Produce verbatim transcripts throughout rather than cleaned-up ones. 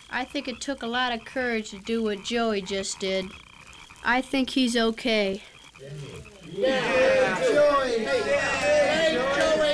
I think it took a lot of courage to do what Joey just did. I think he's okay. Yeah, Joey! Hey, Joey!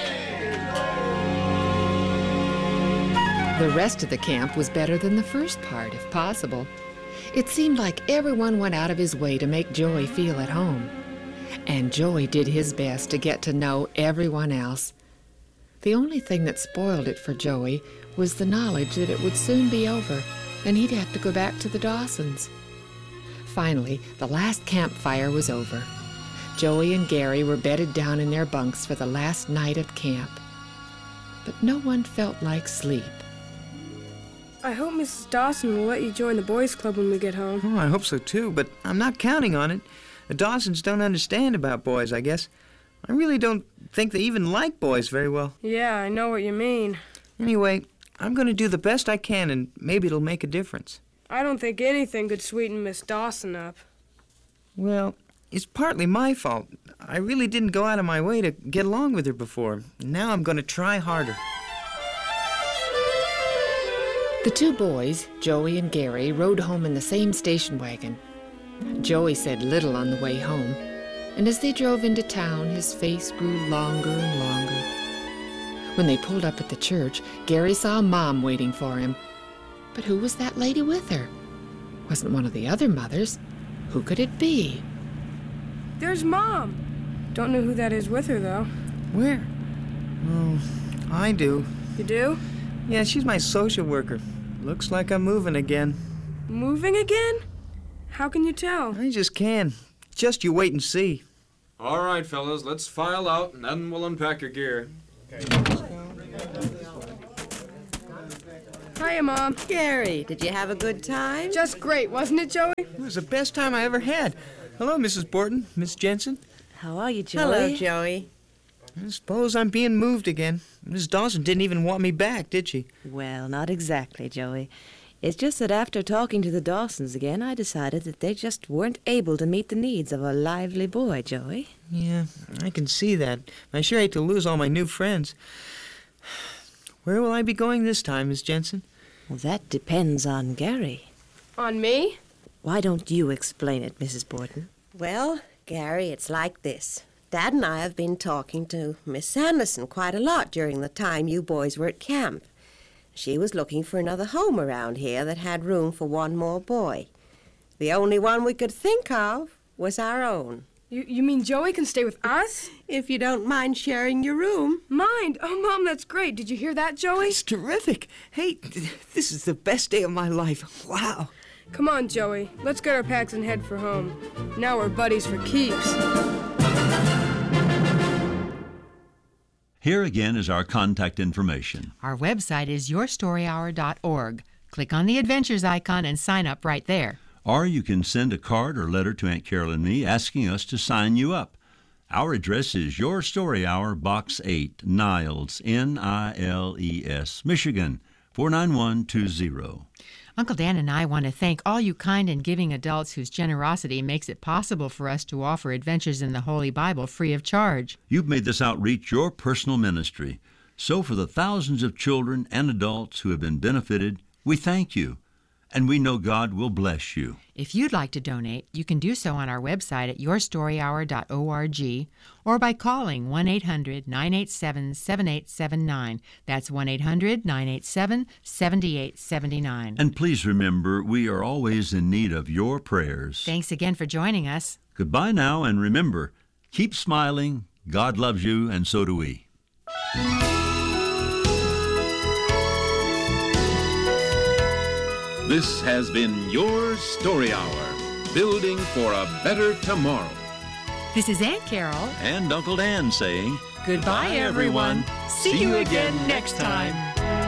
The rest of the camp was better than the first part, if possible. It seemed like everyone went out of his way to make Joey feel at home. And Joey did his best to get to know everyone else. The only thing that spoiled it for Joey was the knowledge that it would soon be over, and he'd have to go back to the Dawsons. Finally, the last campfire was over. Joey and Gary were bedded down in their bunks for the last night at camp. But no one felt like sleep. I hope Missus Dawson will let you join the boys' club when we get home. Oh, I hope so too, but I'm not counting on it. The Dawsons don't understand about boys, I guess. I really don't think they even like boys very well. Yeah, I know what you mean. Anyway, I'm going to do the best I can, and maybe it'll make a difference. I don't think anything could sweeten Miss Dawson up. Well, it's partly my fault. I really didn't go out of my way to get along with her before. Now I'm going to try harder. The two boys, Joey and Gary, rode home in the same station wagon. Joey said little on the way home, and as they drove into town, his face grew longer and longer. When they pulled up at the church, Gary saw Mom waiting for him. But who was that lady with her? Wasn't one of the other mothers. Who could it be? There's Mom. Don't know who that is with her, though. Where? Oh, I do. You do? Yeah, she's my social worker. Looks like I'm moving again. Moving again? How can you tell? I just can. Just you wait and see. All right, fellas, let's file out, and then we'll unpack your gear. Okay. Hiya, Mom. Gary, did you have a good time? Just great, wasn't it, Joey? It was the best time I ever had. Hello, Missus Borton, Miss Jensen. How are you, Joey? Hello, Joey. I suppose I'm being moved again. Miss Dawson didn't even want me back, did she? Well, not exactly, Joey. It's just that after talking to the Dawsons again, I decided that they just weren't able to meet the needs of a lively boy, Joey. Yeah, I can see that. I sure hate to lose all my new friends. Where will I be going this time, Miss Jensen? Well, that depends on Gary. On me? Why don't you explain it, Missus Borton? Well, Gary, it's like this. Dad and I have been talking to Miss Sanderson quite a lot during the time you boys were at camp. She was looking for another home around here that had room for one more boy. The only one we could think of was our own. You, you mean Joey can stay with us? If you don't mind sharing your room. Mind? Oh, Mom, that's great. Did you hear that, Joey? It's terrific. Hey, this is the best day of my life. Wow. Come on, Joey. Let's get our packs and head for home. Now we're buddies for keeps. Here again is our contact information. Our website is your story hour dot org. Click on the Adventures icon and sign up right there. Or you can send a card or letter to Aunt Carol and me asking us to sign you up. Our address is Your Story Hour, Box eight, Niles, N I L E S, Michigan, four nine one two zero. Uncle Dan and I want to thank all you kind and giving adults whose generosity makes it possible for us to offer Adventures in the Holy Bible free of charge. You've made this outreach your personal ministry. So for the thousands of children and adults who have been benefited, we thank you. And we know God will bless you. If you'd like to donate, you can do so on our website at your story hour dot org or by calling one eight hundred nine eight seven seven eight seven nine. That's one eight hundred nine eight seven seven eight seven nine. And please remember, we are always in need of your prayers. Thanks again for joining us. Goodbye now, and remember, keep smiling. God loves you, and so do we. This has been Your Story Hour, building for a better tomorrow. This is Aunt Carol and Uncle Dan saying, Goodbye, everyone. See you again next time.